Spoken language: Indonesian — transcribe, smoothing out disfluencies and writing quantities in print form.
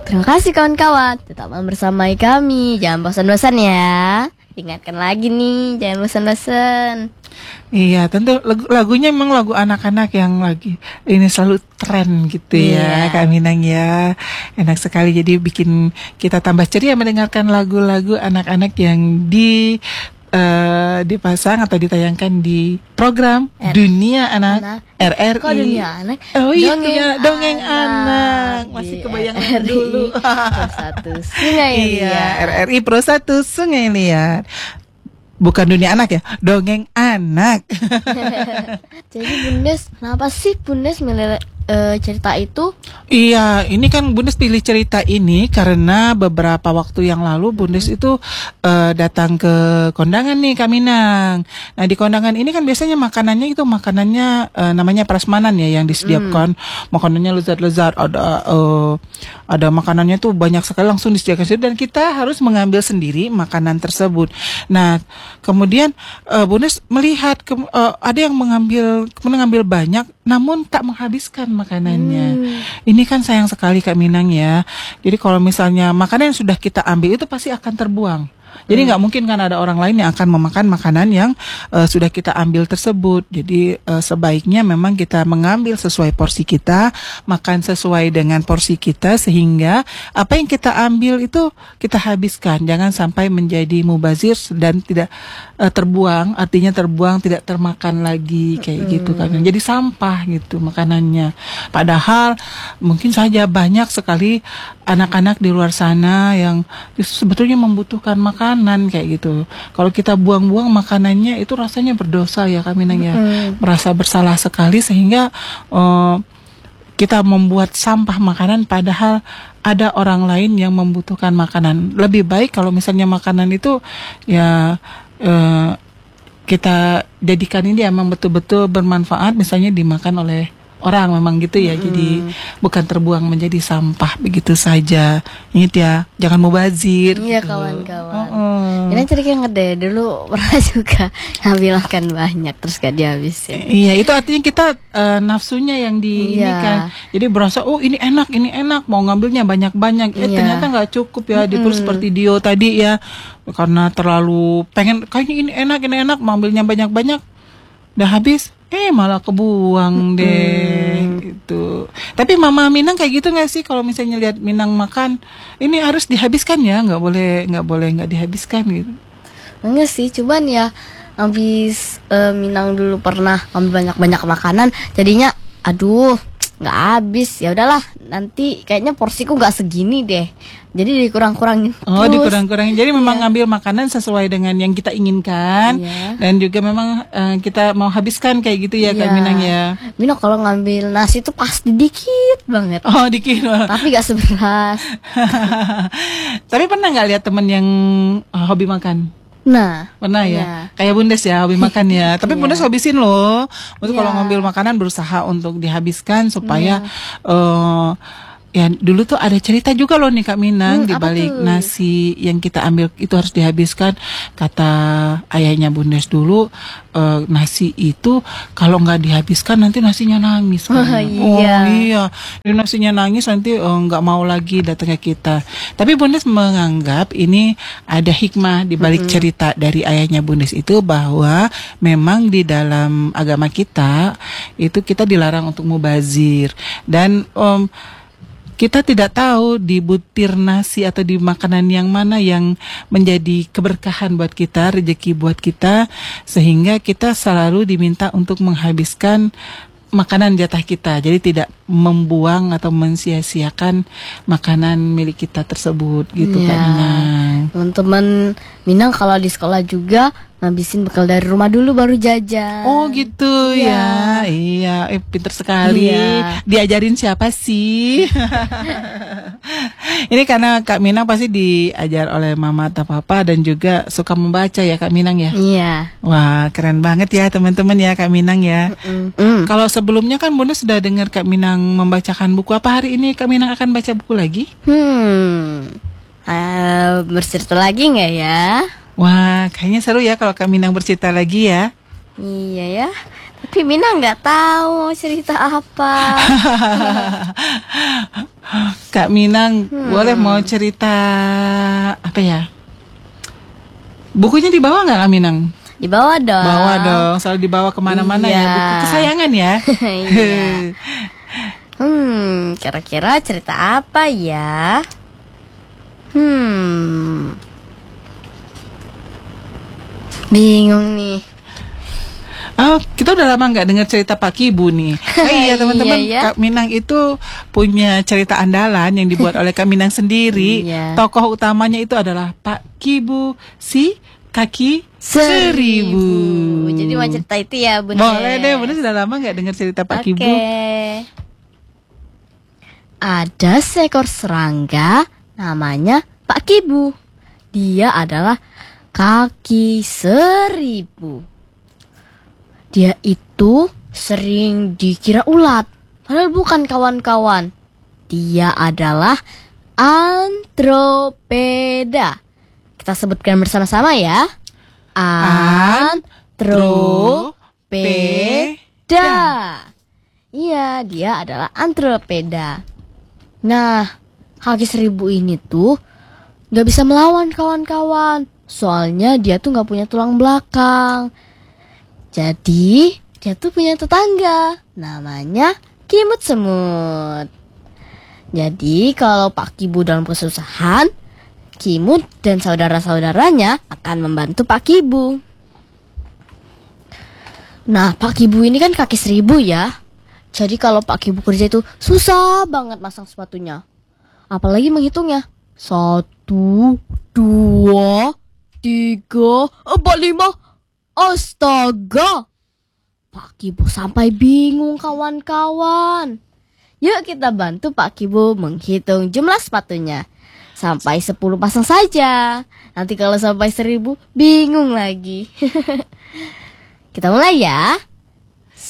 Terima kasih kawan-kawan, tetap bersama kami. Jangan bosan-bosan ya. Ingatkan lagi nih, jangan bosan-bosan. Iya, tentu lagunya memang lagu anak-anak yang lagi ini selalu tren gitu ya, Kak Minang ya. Enak sekali, jadi bikin kita tambah ceria mendengarkan lagu-lagu anak-anak yang dipasang atau ditayangkan di program Dunia Anak RRI. Kok Dunia Anak? Oh iya, dongeng anak. Masih kebayang dulu. Pro 1 Sungai Liat. Iya, RRI Pro 1 Sungai Liat. Bukan Dunia Anak ya, dongeng anak. Jadi Bundes, kenapa sih Bundes milih cerita itu? Iya, ini kan Bundes pilih cerita ini karena beberapa waktu yang lalu Bundes itu datang ke kondangan nih, Kak Minang. Nah, di kondangan ini kan biasanya makanannya namanya prasmanan ya yang disediakan. Makanannya lezat-lezat, ada makanannya tuh banyak sekali langsung disediakan dan kita harus mengambil sendiri makanan tersebut. Nah, kemudian Bundes melihat ada yang mengambil banyak namun tak menghabiskan makanannya. Ini kan sayang sekali, Kak Minang ya. Jadi kalau misalnya makanan yang sudah kita ambil itu pasti akan terbuang. Jadi nggak mungkin kan ada orang lain yang akan memakan makanan yang sudah kita ambil tersebut. Jadi sebaiknya memang kita mengambil sesuai porsi kita, makan sesuai dengan porsi kita, sehingga apa yang kita ambil itu kita habiskan. Jangan sampai menjadi mubazir dan tidak terbuang, artinya terbuang tidak termakan lagi kayak gitu kan. Jadi sampah gitu makanannya. Padahal mungkin saja banyak sekali anak-anak di luar sana yang sebetulnya membutuhkan makanan kayak gitu. Kalau kita buang-buang makanannya itu rasanya berdosa ya, Kak Minang ya. Merasa bersalah sekali sehingga kita membuat sampah makanan padahal ada orang lain yang membutuhkan makanan. Lebih baik kalau misalnya makanan itu ya kita jadikan ini emang betul-betul bermanfaat, misalnya dimakan oleh orang memang gitu ya. Jadi bukan terbuang menjadi sampah begitu saja. Ingat ya, jangan mubazir. Iya gitu. Kawan-kawan. Ini cerita yang gede dulu pernah juga ngambil makan banyak terus gak dihabisin. Iya, itu artinya kita nafsunya yang ini kan. Jadi berasa ini enak, mau ngambilnya banyak-banyak. Ternyata nggak cukup ya di perut seperti Dio tadi ya. Karena terlalu pengen kayaknya ini enak, mau ambilnya banyak-banyak. Udah habis, malah kebuang deh gitu. Tapi Mama Minang kayak gitu nggak sih kalau misalnya lihat Minang makan, ini harus dihabiskan ya, nggak boleh nggak dihabiskan gitu. Enggak sih, cuman ya habis Minang dulu pernah ambil banyak makanan, jadinya aduh nggak habis, ya udahlah nanti kayaknya porsiku nggak segini deh, jadi dikurang-kurangin. Dikurang-kurangin. Jadi memang ngambil makanan sesuai dengan yang kita inginkan, dan juga memang kita mau habiskan kayak gitu ya, Kak Minang ya. Minang kalau ngambil nasi itu pasti dikit banget. Dikit. Tapi nggak seberas. Tapi pernah nggak lihat teman yang hobi makan? Nah, pernah ya. Kayak Bundes ya, hobi makan ya. Tapi Bundes habisin loh. Maksud kalau ngambil makanan berusaha untuk dihabiskan supaya ya dulu tuh ada cerita juga loh nih, Kak Minang, di balik nasi yang kita ambil itu harus dihabiskan. Kata ayahnya Bundes dulu, nasi itu kalau nggak dihabiskan nanti nasinya nangis. Iya. Jadi nasinya nangis nanti nggak mau lagi datang ke kita. Tapi Bundes menganggap ini ada hikmah di balik cerita dari ayahnya Bundes itu, bahwa memang di dalam agama kita itu kita dilarang untuk mubazir, dan kita tidak tahu di butir nasi atau di makanan yang mana yang menjadi keberkahan buat kita, rezeki buat kita, sehingga kita selalu diminta untuk menghabiskan makanan jatah kita. Jadi tidak membuang atau mensia-siakan makanan milik kita tersebut gitu, Kak Minang. Teman-teman Minang kalau di sekolah juga ngabisin bekal dari rumah dulu baru jajan. Oh gitu ya. Iya, pinter sekali. Diajarin siapa sih? Ini karena Kak Minang pasti diajar oleh mama atau papa dan juga suka membaca ya, Kak Minang ya. Iya. Wah, keren banget ya teman-teman ya, Kak Minang ya. Kalau sebelumnya kan Bunda sudah dengar Kak Minang membacakan buku. Apa hari ini Kak Minang akan baca buku lagi? Bercerita lagi nggak ya? Wah, kayaknya seru ya kalau Kak Minang bercerita lagi ya. Iya ya. Tapi Minang nggak tahu cerita apa. Kak Minang, boleh mau cerita apa ya? Bukunya dibawa nggak Kak Minang? Di bawah dong. Bawa dong, selalu dibawa kemana-mana Iya. ya. Buku kesayangan ya. Iya. Kira-kira cerita apa ya? Bingung nih. Oh, kita udah lama nggak dengar cerita Pak Kibu nih. Iya teman-teman, Iya, ya. Kak Minang itu punya cerita andalan yang dibuat oleh Kak Minang sendiri. Iya. Tokoh utamanya itu adalah Pak Kibu si kaki 1000. Jadi mau cerita itu ya, Bunda? Boleh deh, Bunda sudah lama nggak dengar cerita Pak Kibu. Ada seekor serangga namanya Pak Kibu. Dia adalah kaki 1000. Dia itu sering dikira ulat, padahal bukan kawan-kawan. Dia adalah Antropeda. Kita sebutkan bersama-sama ya. Antropeda. Iya, dia adalah Antropeda. Nah, kaki 1000 ini tuh gak bisa melawan kawan-kawan. Soalnya dia tuh gak punya tulang belakang. Jadi, dia tuh punya tetangga. Namanya Kimut Semut. Jadi, kalau Pak Kibu dalam kesusahan, Kimut dan saudara-saudaranya akan membantu Pak Kibu. Nah, Pak Kibu ini kan kaki 1000 ya. Jadi kalau Pak Kibu kerja itu susah banget masang sepatunya. Apalagi menghitungnya. 1, 2, 3, 4, 5. Astaga. Pak Kibu sampai bingung kawan-kawan. Yuk kita bantu Pak Kibu menghitung jumlah sepatunya. Sampai 10 pasang saja. Nanti kalau sampai 1000 bingung lagi. Kita mulai ya.